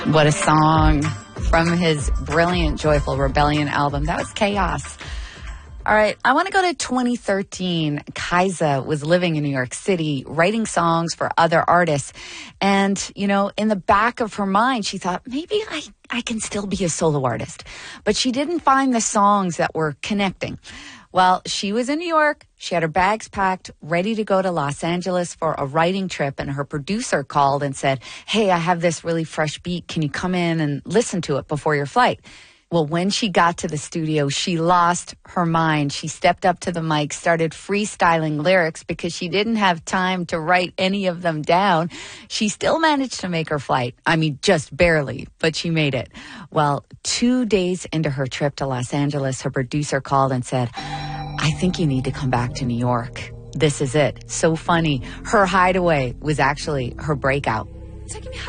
What a song from his brilliant Joyful Rebellion album. That was Chaos. All right, I want to go to 2013. Kaisa was living in New York City, writing songs for other artists. And, you know, in the back of her mind, she thought, maybe I can still be a solo artist. But she didn't find the songs that were connecting. Well, she was in New York. She had her bags packed, ready to go to Los Angeles for a writing trip. And her producer called and said, hey, I have this really fresh beat. Can you come in and listen to it before your flight? Well, when she got to the studio, she lost her mind. She stepped up to the mic, started freestyling lyrics because she didn't have time to write any of them down. She still managed to make her flight. I mean, just barely, but she made it. Well, 2 days into her trip to Los Angeles, her producer called and said, I think you need to come back to New York. This is it. So funny. Her hideaway was actually her breakout. It's like,